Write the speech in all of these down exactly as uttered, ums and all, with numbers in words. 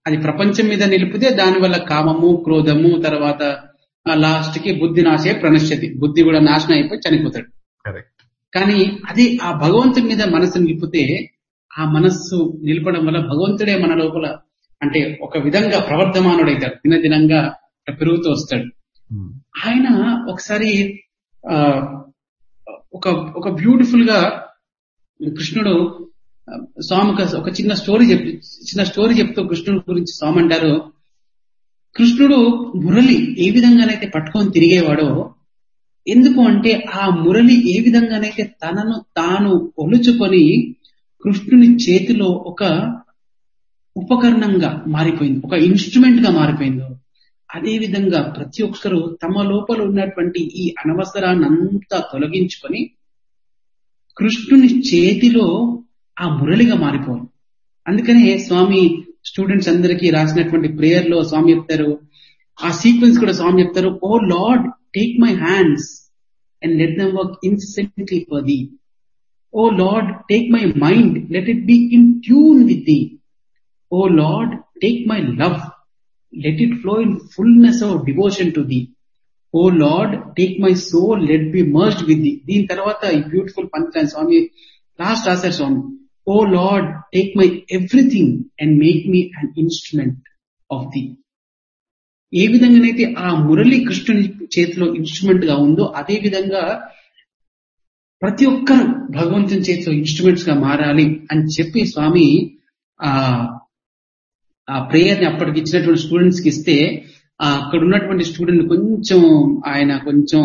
అది ప్రపంచం మీద నిలిపితే దానివల్ల కామము, క్రోధము, తర్వాత లాస్ట్ కి బుద్ధి నాశే ప్రణశ్యతి, బుద్ధి కూడా నాశనం అయిపోయి చనిపోతాడు. కానీ అది ఆ భగవంతుడి మీద మనసు నిలిపితే ఆ మనస్సు నిలపడం వల్ల భగవంతుడే మన లోపల అంటే ఒక విధంగా ప్రవర్ధమానుడైతాడు, దినదినంగా పెరుగుతూ వస్తాడు. ఆయన ఒకసారి ఆ ఒక ఒక బ్యూటిఫుల్ గా కృష్ణుడు స్వామికి ఒక చిన్న స్టోరీ చెప్పి చిన్న స్టోరీ చెప్తూ కృష్ణుడి గురించి స్వామి అంటారు, కృష్ణుడు మురళి ఏ విధంగానైతే పట్టుకొని తిరిగేవాడో, ఎందుకు అంటే ఆ మురళి ఏ విధంగానైతే తనను తాను ఒలుచుకొని కృష్ణుని చేతిలో ఒక ఉపకరణంగా మారిపోయింది, ఒక ఇన్స్ట్రుమెంట్ గా మారిపోయిందో, అదే విధంగా ప్రతి ఒక్కరూ తమ లోపల ఉన్నటువంటి ఈ అనవసరాన్ని అంతా తొలగించుకొని కృష్ణుని చేతిలో ఆ మురళిగా మారిపోవాలి. అందుకనే స్వామి స్టూడెంట్స్ అందరికీ రాసినటువంటి ప్రేయర్ లో స్వామి చెప్తారు, ఆ సీక్వెన్స్ కూడా స్వామి చెప్తారు, ఓ lord take my hands and let them work ఇన్సెంట్లీ for thee. Oh lord take my mind, let it be in tune with thee. Oh lord take my love, let it flow in fullness of devotion to thee. O Lord, take my soul, let be merged with thee. దీని తర్వాత ఈ beautiful పంచలైన్ స్వామి last రాశారు స్వామి, O Lord, take my everything and make me an instrument of thee. ఏ విధంగానైతే ఆ మురళి కృష్ణుని చేతిలో instrument గా ఉందో, అదే విధంగా ప్రతి ఒక్కరు భగవంతుని చేతిలో ఇన్స్ట్రుమెంట్స్ గా మారాలి అని చెప్పి స్వామి ఆ ఆ ప్రేయర్ ని అప్పటికి ఇచ్చినటువంటి స్టూడెంట్స్ కి ఇస్తే, అక్కడ ఉన్నటువంటి స్టూడెంట్ కొంచెం ఆయన కొంచెం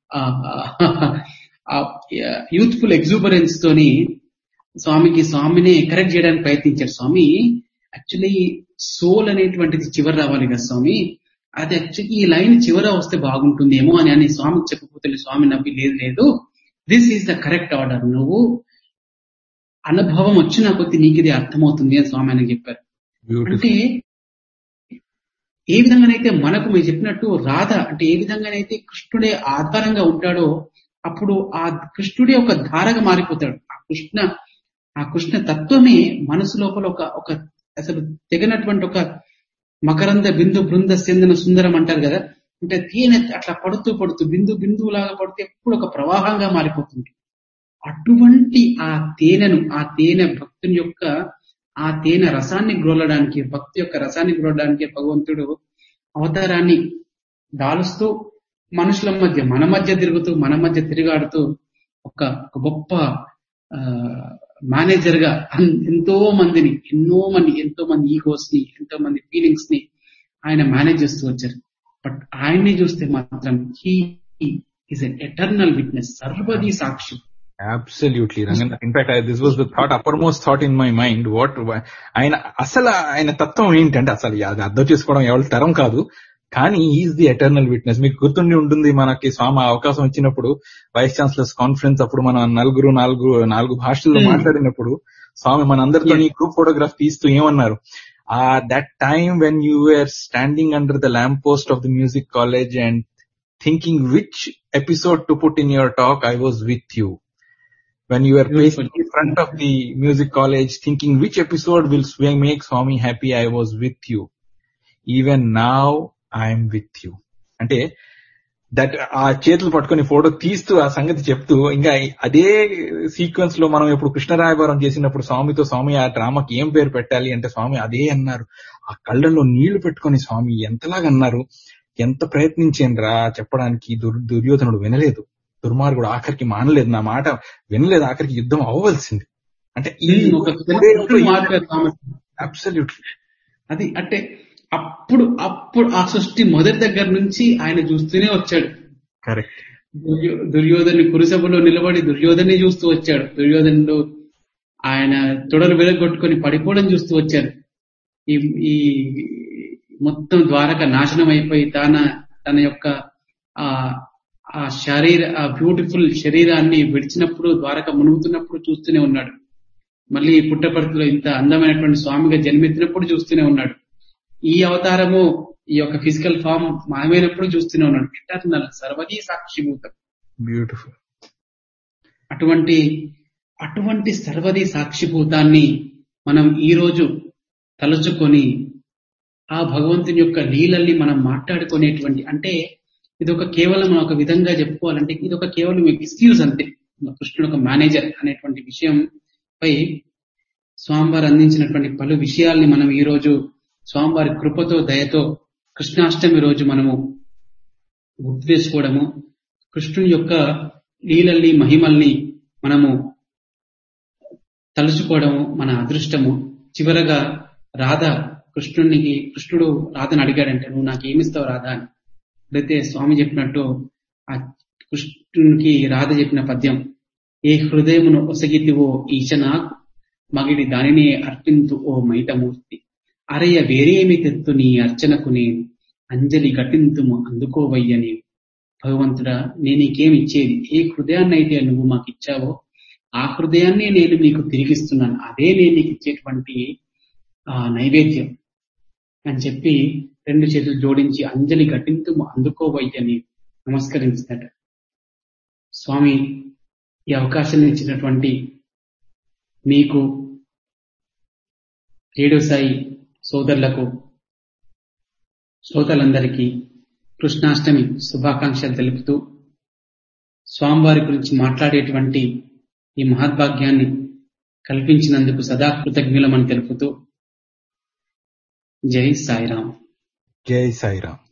యూత్ఫుల్ ఎగ్జూబరెన్స్ తోని స్వామికి స్వామిని కరెక్ట్ చేయడానికి ప్రయత్నించారు. స్వామి యాక్చువల్లీ సోల్ అనేటువంటిది చివరి రావాలి కదా స్వామి, అది యాక్చువల్లీ ఈ లైన్ చివర వస్తే బాగుంటుందేమో అని అని స్వామికి చెప్పకపోతే స్వామి నవ్వి, లేదు లేదు, this is the correct order, నువ్వు అనుభవం వచ్చిన కొద్ది నీకు ఇది అర్థమవుతుంది అని స్వామి అని చెప్పారు. అంటే ఏ విధంగానైతే మనకు మీరు చెప్పినట్టు రాధ అంటే ఏ విధంగానైతే కృష్ణుడే ఆధారంగా ఉంటాడో, అప్పుడు ఆ కృష్ణుడే ఒక ధారగా మారిపోతాడు. ఆ కృష్ణ ఆ కృష్ణ తత్వమే మనసు లోపల ఒక ఒక అసలు తెగనటువంటి ఒక మకరంద బిందు బృంద సిందన సుందరం అంటారు కదా, అంటే తేనె అట్లా పడుతూ పడుతూ బిందు బిందువు లాగా పడితే ఎప్పుడు ఒక ప్రవాహంగా మారిపోతుంది. అటువంటి ఆ తేనెను ఆ తేనె భక్తుని యొక్క ఆ తేనె రసాన్ని గ్రోలడానికి, భక్తి యొక్క రసాన్ని గ్రోలడానికి భగవంతుడు అవతారాన్ని దాలుస్తూ మనుషుల మధ్య మన మధ్య తిరుగుతూ మన మధ్య తిరిగాడుతూ ఒక గొప్ప మేనేజర్ గా ఎంతో మందిని ఎన్నో మంది ఎంతో మంది ఈగోస్ ని ఎంతో మంది ఫీలింగ్స్ ని ఆయన మేనేజ్ చేస్తూ వచ్చారు. బట్ ఆయన్ని చూస్తే మాత్రం he is N eternal witness, సర్వదీ Sakshi. Absolutely, Rangan. In fact, I, this was the thought, uppermost thought in my mind. What ఆయన అసలు ఆయన తత్వం ఏంటంటే అసలు అది అర్థం చేసుకోవడం ఎవరి తరం కాదు, కానీ ఈజ్ ది ఎటర్నల్ విట్నెస్. మీకు గుర్తుండి ఉంటుంది, మనకి స్వామి అవకాశం ఇచ్చినప్పుడు వైస్ ఛాన్సలర్స్ కాన్ఫరెన్స్ అప్పుడు మనం నలుగురు నాలుగు నాలుగు భాషల్లో మాట్లాడినప్పుడు స్వామి మనందరితో గ్రూప్ ఫోటోగ్రాఫ్ తీస్తూ ఏమన్నారు, ఆ that time when you wear standing under the lamp post of the music college and thinking which episode to put in your talk, I was with you. When you were placed in front of the music college thinking which episode will make Swami happy, I was with you. Even now I am with you. అంటే that ఆ చేతులు పట్టుకుని photo తీస్తూ ఆ సంగతి చెప్తూ, ఇంకా అదే సీక్వెన్స్ లో మనం ఇప్పుడు కృష్ణరాయభారం చేసినప్పుడు స్వామితో, స్వామి ఆ డ్రామాకి ఏం పేరు పెట్టాలి అంటే స్వామి అదే అన్నారు. ఆ కళ్ళల్లో నీళ్లు పెట్టుకుని స్వామి ఎంతలాగా అన్నారు, ఎంత ప్రయత్నించేనరా చెప్పడానికి. దుర్ దుర్యోధనుడు వినలేదు, దుర్మార్గుడు ఆఖరికి మానలేదు, నా మాట వినలేదు, ఆఖరికి యుద్ధం అవ్వవలసింది. అంటే ఈ అబ్సల్యూట్లీ అది అంటే అప్పుడు అప్పుడు ఆ సృష్టి మొదటి దగ్గర నుంచి ఆయన చూస్తూనే వచ్చాడు. కరెక్ట్. దుర్యోధను కురుసభలో నిలబడి దుర్యోధన్ని చూస్తూ వచ్చాడు, దుర్యోధనుడు ఆయన తొడలు వెలగొట్టుకొని పడిపోవడం చూస్తూ వచ్చాడు. ఈ ఈ మొత్తం ద్వారక నాశనం అయిపోయి తన తన యొక్క ఆ ఆ శరీర ఆ బ్యూటిఫుల్ శరీరాన్ని విడిచినప్పుడు, ద్వారక మునుగుతున్నప్పుడు చూస్తూనే ఉన్నాడు. మళ్ళీ పుట్టపర్తిలో ఇంత అందమైనటువంటి స్వామిగా జన్మెత్తినప్పుడు చూస్తూనే ఉన్నాడు. ఈ అవతారము ఈ యొక్క ఫిజికల్ ఫామ్ మాయమైనప్పుడు చూస్తూనే ఉన్నాడు. ఇటర్నల్ సర్వదీ సాక్షిభూతం. బ్యూటిఫుల్. అటువంటి అటువంటి సర్వదీ సాక్షిభూతాన్ని మనం ఈ రోజు తలుచుకొని ఆ భగవంతుని యొక్క లీలల్ని మనం మాట్లాడుకునేటువంటి, అంటే ఇది ఒక కేవలం ఒక విధంగా చెప్పుకోవాలంటే ఇది ఒక కేవలం ఎక్స్క్యూజ్ అంతే. కృష్ణుడు ఒక మేనేజర్ అనేటువంటి విషయం పై స్వామివారు అందించినటువంటి పలు విషయాల్ని మనం ఈ రోజు స్వామివారి కృపతో దయతో కృష్ణాష్టమి రోజు మనము గుర్తు చేసుకోవడము, కృష్ణుని యొక్క లీలల్ని మహిమల్ని మనము తలుచుకోవడము మన అదృష్టము. చివరగా రాధ కృష్ణునికి కృష్ణుడు రాధను అడిగాడంటే, నువ్వు నాకేమిస్తావు రాధా అని. ఎప్పుడైతే స్వామి చెప్పినట్టు ఆ కృష్ణునికి రాధ చెప్పిన పద్యం, ఏ హృదయమును ఒసగితివో ఈశనా మగిడి దానినే అర్పింతు ఓ మైతమూర్తి, అరయ్య వేరేమి తెత్తు నీ అర్చనకు నేను, అంజలి ఘటింతుము అందుకోవయ్యని. భగవంతుడా, నేను నీకేమి ఇచ్చేది, ఏ హృదయాన్ని అయితే నువ్వు మాకు ఇచ్చావో ఆ హృదయాన్ని నేను నీకు తిరిగిస్తున్నాను, అదే నేను నీకు ఇచ్చేటువంటి ఆ నైవేద్యం అని చెప్పి రెండు చేతులు జోడించి అంజలి ఘటింతుము అందుకోవయ్యని నమస్కరించినట్టు. స్వామి ఈ అవకాశాన్ని ఇచ్చినటువంటి మీకు, రేడియో సాయి సోదరులకు, శ్రోతలందరికీ కృష్ణాష్టమి శుభాకాంక్షలు తెలుపుతూ, స్వామివారి గురించి మాట్లాడేటువంటి ఈ మహద్భాగ్యాన్ని కల్పించినందుకు సదా కృతజ్ఞులమని తెలుపుతూ, జై సాయిరాం. జై సాయిరాం.